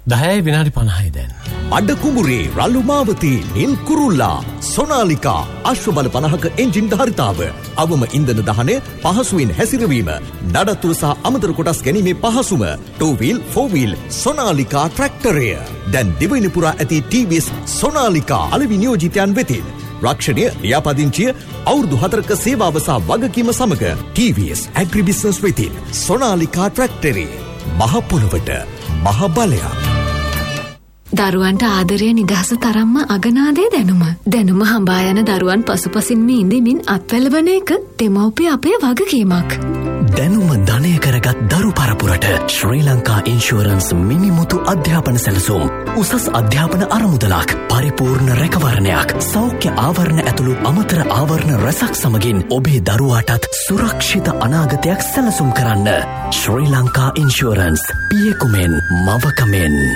10:50 දැන්. අඩ කුඹුරේ රළු මාවතී නිල් කුරුල්ලා සොනාලිකා අශ්වබල 50ක එන්ජින් ධාරිතාව අවම ඉන්ධන දහනය පහසුවෙන් හැසිරවීම නඩත්තුව සහ අමතර කොටස් ගැනීමේ පහසුම 2 wheel 4 wheel සොනාලිකා ට්‍රැක්ටරය දැන් දිවයින පුරා ඇති TVS සොනාලිකා අලෙවි නියෝජිතයන් වෙතින් රක්ෂණය ලියාපදිංචිය අවුරුදු 4ක සේවාව සහ වගකීම සමග TVS ඇග්‍රිබිස්නස් වෙතින් සොනාලිකා ට්‍රැක්ටරේ මහ පොළොවට මහ බලයක්. දරුවන්ට ආදරය නිදහස තරම්ම අගනාදේ දැනුම හඹා යන දරුවන් පසුපසින්ම ඉඳමින් අත්වැළවන එක දෙමව්පිය අපේ වගකීමක්. දැනුම ධනය කරගත් දරු පරපුරට ශ්‍රී ලංකා ඉන්ෂුරන්ස් මිනිමුතු අධ්‍යාපන සැලසුම් උසස් අධ්‍යාපන අරමුදලක් පරිපූර්ණ රැකවරණයක් සෞඛ්‍ය ආවරණ ඇතුළු අමතර ආවරණ රැසක් සමගින් ඔබේ දරුවාටත් සුරක්ෂිත අනාගතයක් සැලසුම් කරන්න. ශ්‍රී ලංකා ඉන්ෂුරන්ස් පියෙකුමෙන් මවකමෙන්.